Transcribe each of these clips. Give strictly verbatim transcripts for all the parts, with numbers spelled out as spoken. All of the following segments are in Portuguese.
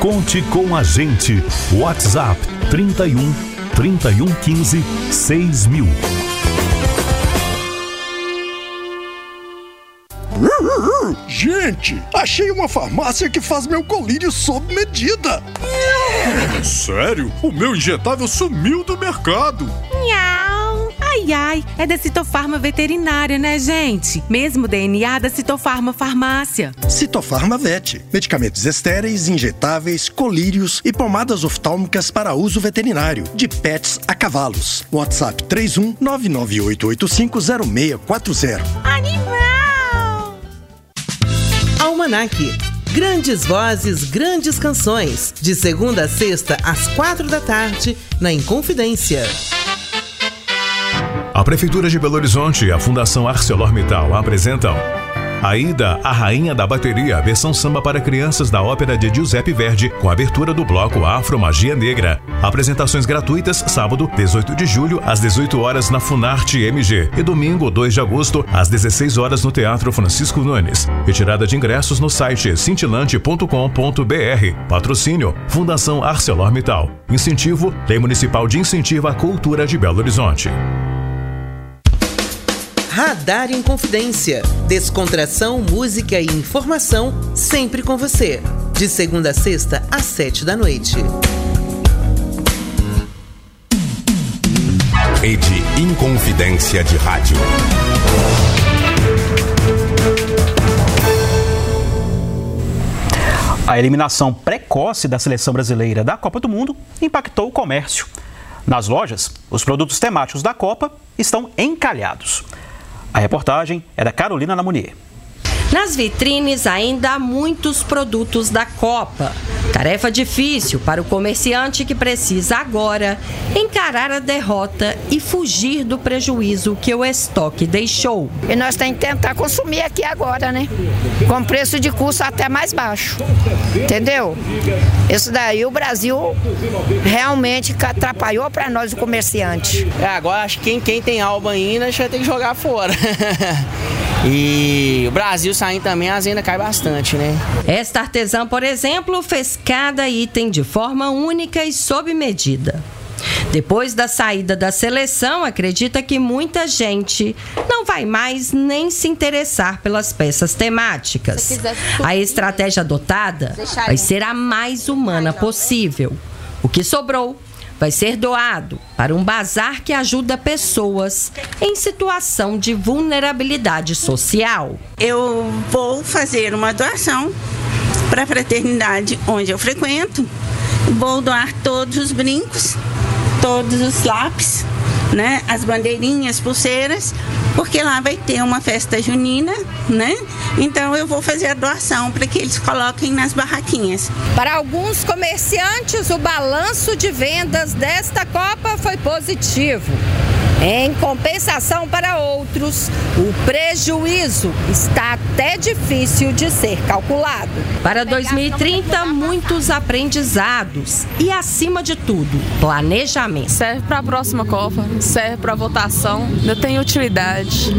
Conte com a gente. WhatsApp trinta e um, trinta e um, quinze, seis mil. Gente, achei uma farmácia que faz meu colírio sob medida. Sério? O meu injetável sumiu do mercado. Nhau. Ai, ai, é da Citofarma Veterinária, né, gente? Mesmo D N A da Citofarma Farmácia. Citofarma Vet. Medicamentos estéreis, injetáveis, colírios e pomadas oftálmicas para uso veterinário. De pets a cavalos. WhatsApp três um nove nove oito oito cinco zero seis quatro zero. Animal! Almanac. Grandes vozes, grandes canções. De segunda a sexta, às quatro da tarde, na Inconfidência. A Prefeitura de Belo Horizonte e a Fundação ArcelorMittal apresentam Aida, a Rainha da Bateria, versão samba para crianças da ópera de Giuseppe Verdi, com a abertura do bloco Afro Magia Negra. Apresentações gratuitas, sábado, dezoito de julho, às dezoito horas na Funarte M G e domingo, dois de agosto, às dezesseis horas no Teatro Francisco Nunes. Retirada de ingressos no site cintilante ponto com ponto b r. Patrocínio, Fundação ArcelorMittal. Incentivo, Lei Municipal de Incentivo à Cultura de Belo Horizonte. Radar Inconfidência. Descontração, música e informação sempre com você. De segunda a sexta, às sete da noite. Rede Inconfidência de Rádio. A eliminação precoce da seleção brasileira da Copa do Mundo impactou o comércio. Nas lojas, os produtos temáticos da Copa estão encalhados. A reportagem é da Carolina Lamounier. Nas vitrines ainda há muitos produtos da Copa. Tarefa difícil para o comerciante que precisa agora encarar a derrota e fugir do prejuízo que o estoque deixou. E nós temos que tentar consumir aqui agora, né? Com preço de custo até mais baixo. Entendeu? Isso daí o Brasil realmente atrapalhou para nós, o comerciante. É, agora acho que quem, quem tem alma ainda vai ter que jogar fora. E o Brasil saindo também, a venda cai bastante, né? Esta artesã, por exemplo, fez cada item de forma única e sob medida. Depois da saída da seleção, acredita que muita gente não vai mais nem se interessar pelas peças temáticas. A estratégia adotada vai ser a mais humana possível. O que sobrou vai ser doado para um bazar que ajuda pessoas em situação de vulnerabilidade social. Eu vou fazer uma doação para a fraternidade onde eu frequento. Vou doar todos os brincos, todos os lápis, né, as bandeirinhas, pulseiras, porque lá vai ter uma festa junina, né? Então eu vou fazer a doação para que eles coloquem nas barraquinhas. Para alguns comerciantes, o balanço de vendas desta Copa foi positivo. Em compensação, para outros, o prejuízo está até difícil de ser calculado. Para dois mil e trinta, muitos aprendizados e, acima de tudo, planejamento. Serve para a próxima Copa, serve para a votação, ainda tem utilidade.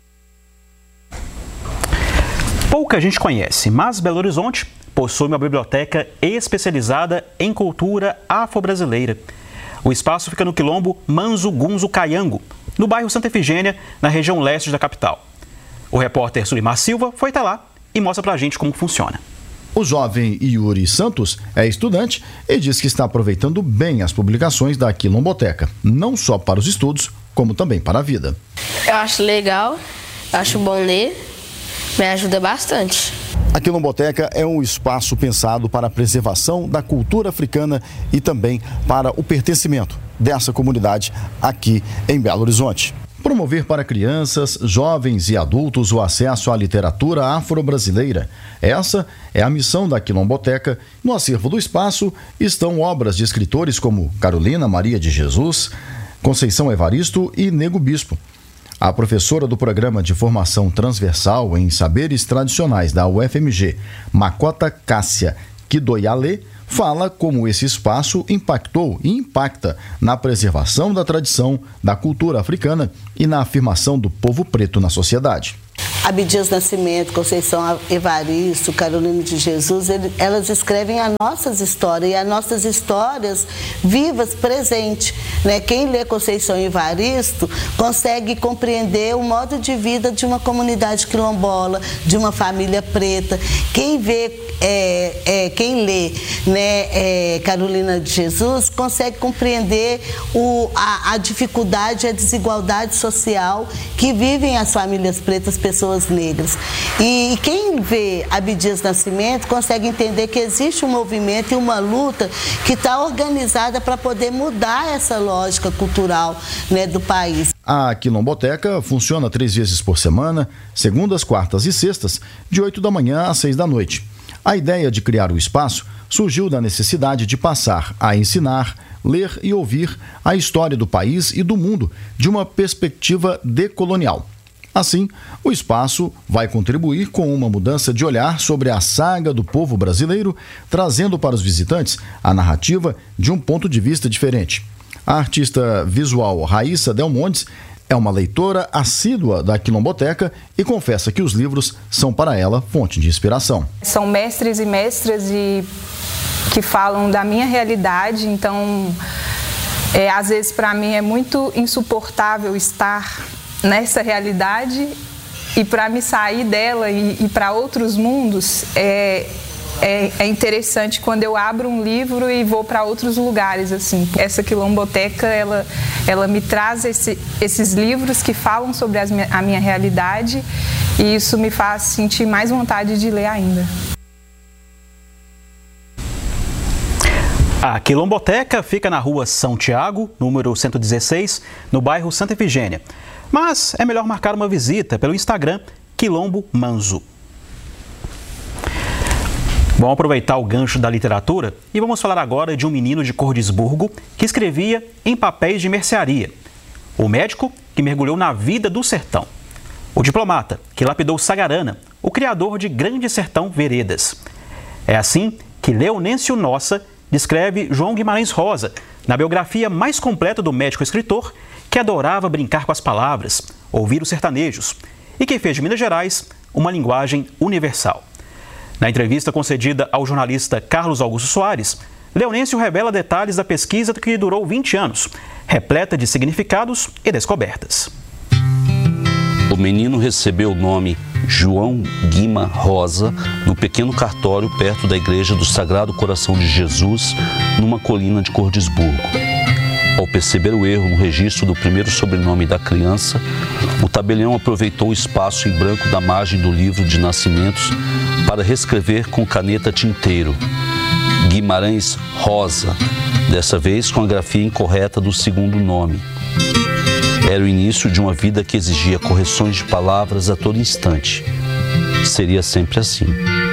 Pouca gente conhece, mas Belo Horizonte possui uma biblioteca especializada em cultura afro-brasileira. O espaço fica no quilombo Manzo Gunzo Caiango, no bairro Santa Efigênia, na região leste da capital. O repórter Sulimar Silva foi até lá e mostra pra gente como funciona. O jovem Yuri Santos é estudante e diz que está aproveitando bem as publicações da Quilomboteca, não só para os estudos, como também para a vida. Eu acho legal, acho bom ler, me ajuda bastante. A Quilomboteca é um espaço pensado para a preservação da cultura africana e também para o pertencimento dessa comunidade aqui em Belo Horizonte. Promover para crianças, jovens e adultos o acesso à literatura afro-brasileira. Essa é a missão da Quilomboteca. No acervo do espaço estão obras de escritores como Carolina Maria de Jesus, Conceição Evaristo e Nego Bispo. A professora do Programa de Formação Transversal em Saberes Tradicionais da U F M G, Makota Cássia Kidoyale, fala como esse espaço impactou e impacta na preservação da tradição, da cultura africana e na afirmação do povo preto na sociedade. Abdias Nascimento, Conceição Evaristo, Carolina de Jesus, ele, elas escrevem as nossas histórias, e as nossas histórias vivas, presentes, né? Quem lê Conceição Evaristo consegue compreender o modo de vida de uma comunidade quilombola, de uma família preta. Quem vê, é, é, quem lê, né, é, Carolina de Jesus consegue compreender o, a, a dificuldade, a desigualdade social que vivem as famílias pretas, pessoas negras. E quem vê Abdias Nascimento consegue entender que existe um movimento e uma luta que está organizada para poder mudar essa lógica cultural, né, do país. A Quilomboteca funciona três vezes por semana, segundas, quartas e sextas, de oito da manhã às seis da noite. A ideia de criar o espaço surgiu da necessidade de passar a ensinar, ler e ouvir a história do país e do mundo de uma perspectiva decolonial. Assim, o espaço vai contribuir com uma mudança de olhar sobre a saga do povo brasileiro, trazendo para os visitantes a narrativa de um ponto de vista diferente. A artista visual Raíssa Del Montes é uma leitora assídua da Quilomboteca e confessa que os livros são para ela fonte de inspiração. São mestres e mestras e que falam da minha realidade, então é, às vezes para mim é muito insuportável estar nessa realidade, e para me sair dela e ir para outros mundos é, é, é interessante quando eu abro um livro e vou para outros lugares, assim. Essa Quilomboteca, ela, ela me traz esse, esses livros que falam sobre as, a minha realidade, e isso me faz sentir mais vontade de ler ainda. A Quilomboteca fica na rua São Tiago, número cento e dezesseis, no bairro Santa Efigênia. Mas é melhor marcar uma visita pelo Instagram Quilombo Manzo. Vamos aproveitar o gancho da literatura e vamos falar agora de um menino de Cordisburgo que escrevia em papéis de mercearia. O médico que mergulhou na vida do sertão. O diplomata que lapidou Sagarana, o criador de Grande Sertão Veredas. É assim que Leonêncio Nossa descreve João Guimarães Rosa na biografia mais completa do médico-escritor, que adorava brincar com as palavras, ouvir os sertanejos e que fez de Minas Gerais uma linguagem universal. Na entrevista concedida ao jornalista Carlos Augusto Soares, Leonêncio revela detalhes da pesquisa que durou vinte anos, repleta de significados e descobertas. O menino recebeu o nome João Guima Rosa no pequeno cartório perto da igreja do Sagrado Coração de Jesus, numa colina de Cordisburgo. Ao perceber o erro no registro do primeiro sobrenome da criança, o tabelião aproveitou o espaço em branco da margem do livro de nascimentos para reescrever com caneta tinteiro Guimarães Rosa, dessa vez com a grafia incorreta do segundo nome. Era o início de uma vida que exigia correções de palavras a todo instante. Seria sempre assim.